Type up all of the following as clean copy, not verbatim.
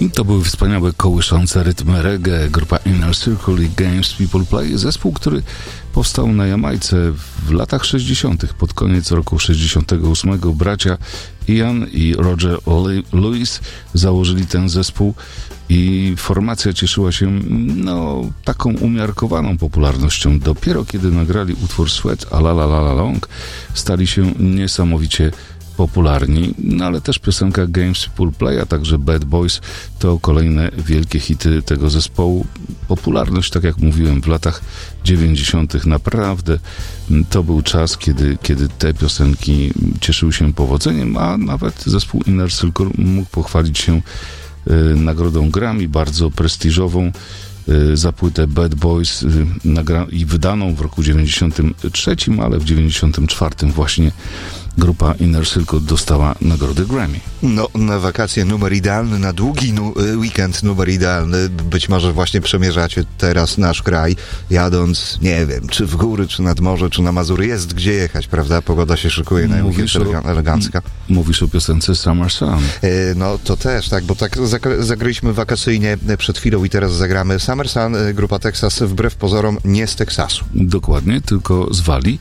To były wspaniałe, kołyszące rytmy reggae, grupa Inner Circle i Games People Play, zespół, który powstał na Jamajce w latach 60. Pod koniec roku 68 bracia Ian i Roger Lewis założyli ten zespół i formacja cieszyła się taką umiarkowaną popularnością. Dopiero kiedy nagrali utwór Sweat a la la la la long, stali się niesamowicie popularni, ale też piosenka Games People Play, a także Bad Boys to kolejne wielkie hity tego zespołu. Popularność, tak jak mówiłem, w latach 90. naprawdę to był czas, kiedy te piosenki cieszyły się powodzeniem, a nawet zespół Inner Circle mógł pochwalić się nagrodą Grammy, bardzo prestiżową, za płytę Bad Boys i wydaną w roku 93, ale w 94 właśnie grupa Inner Circle dostała nagrodę Grammy. Na wakacje numer idealny, na długi weekend numer idealny. Być może właśnie przemierzacie teraz nasz kraj, jadąc, nie wiem, czy w góry, czy nad morze, czy na Mazury. Jest gdzie jechać, prawda? Pogoda się szykuje na weekend elegancka. Mówisz o piosence Summer Sun. To też, tak, bo tak zagraliśmy wakacyjnie przed chwilą i teraz zagramy Summer Sun, grupa Texas, wbrew pozorom nie z Teksasu. Dokładnie, tylko z Walii.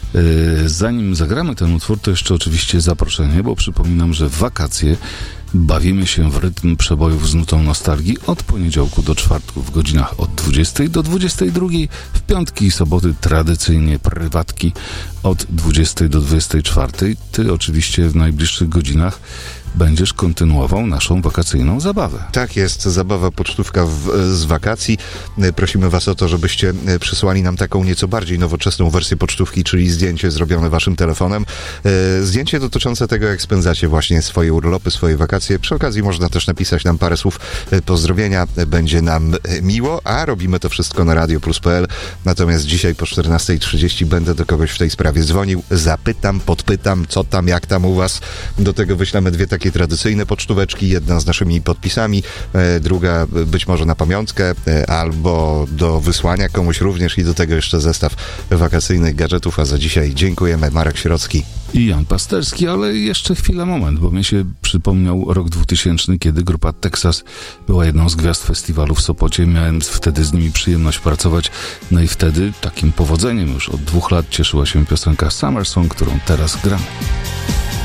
Zanim zagramy ten utwór, to jeszcze oczywiście zaproszenie, bo przypominam, że w wakacje bawimy się w rytm przebojów z nutą nostalgii od poniedziałku do czwartku w godzinach od 20 do 22, w piątki i soboty tradycyjnie prywatki od 20 do 24. Ty oczywiście w najbliższych godzinach będziesz kontynuował naszą wakacyjną zabawę. Tak jest, zabawa pocztówka z wakacji. Prosimy was o to, żebyście przysłali nam taką nieco bardziej nowoczesną wersję pocztówki, czyli zdjęcie zrobione waszym telefonem. Zdjęcie dotyczące tego, jak spędzacie właśnie swoje urlopy, swoje wakacje. Przy okazji można też napisać nam parę słów pozdrowienia. Będzie nam miło, a robimy to wszystko na radioplus.pl. Natomiast dzisiaj po 14:30 będę do kogoś w tej sprawie dzwonił. Zapytam, podpytam, co tam, jak tam u was. Do tego wyślemy dwie takie tradycyjne pocztóweczki, jedna z naszymi podpisami, druga być może na pamiątkę, albo do wysłania komuś również i do tego jeszcze zestaw wakacyjnych gadżetów, a za dzisiaj dziękujemy. Marek Sierocki i Jan Pasterski, ale jeszcze moment, bo mnie się przypomniał rok 2000, kiedy grupa Texas była jedną z gwiazd festiwalu w Sopocie. Miałem wtedy z nimi przyjemność pracować, i wtedy takim powodzeniem już od 2 lat cieszyła się piosenka Summer Song, którą teraz gramy.